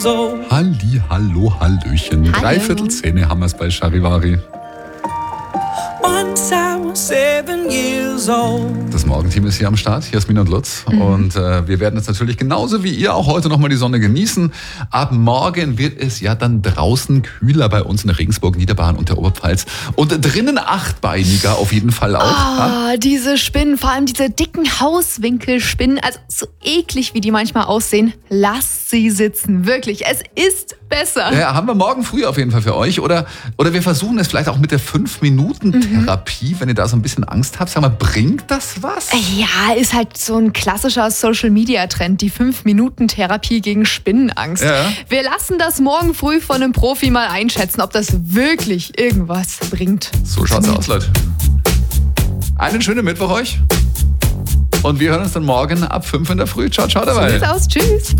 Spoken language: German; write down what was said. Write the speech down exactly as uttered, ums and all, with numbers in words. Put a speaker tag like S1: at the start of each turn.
S1: years old.
S2: Halli, hallo, hallöchen.
S3: Hallo.
S2: Dreiviertel Zähne haben wir es bei Charivari.
S1: Once I was seven years old.
S2: Das Morgenteam ist hier am Start, Jasmin und Lutz. Mhm. Und äh, wir werden jetzt natürlich genauso wie ihr auch heute nochmal die Sonne genießen. Ab morgen wird es ja dann draußen kühler bei uns in Regensburg, Niederbayern und der Oberpfalz. Und drinnen achtbeiniger auf jeden Fall auch.
S3: Ah, diese Spinnen, vor allem diese dicken Hauswinkelspinnen, also so eklig, wie die manchmal aussehen. Lasst sie sitzen, wirklich. Es ist besser.
S2: Ja, haben wir morgen früh auf jeden Fall für euch. Oder, oder wir versuchen es vielleicht auch mit der fünf Minuten Therapie, wenn ihr da so ein bisschen Angst habt. Sag mal, bringt das was?
S3: Ja, ist halt so ein klassischer Social-Media-Trend, die fünf Minuten Therapie gegen Spinnenangst.
S2: Ja.
S3: Wir lassen das morgen früh von einem Profi mal einschätzen, ob das wirklich irgendwas bringt.
S2: So schaut's aus, Leute. Einen schönen Mittwoch euch. Und wir hören uns dann morgen ab fünf in der Früh. Ciao, ciao dabei.
S3: So sieht's aus. Tschüss.